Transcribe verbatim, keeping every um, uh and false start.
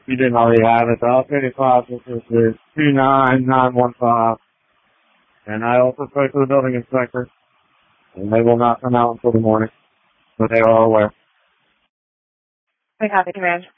you didn't already have it, the updated class is two nine nine one five. And I also spoke to the building inspector, and they will not come out until the morning, but they are aware. We copy, Command.